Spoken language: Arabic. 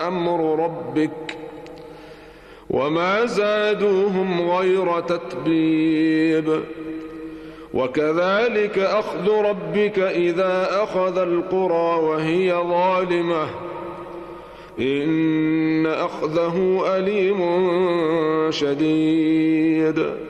أمر ربك وما زادوهم غير تتبيب وكذلك أخذ ربك إذا أخذ القرى وهي ظالمة إن أخذه أليم شديد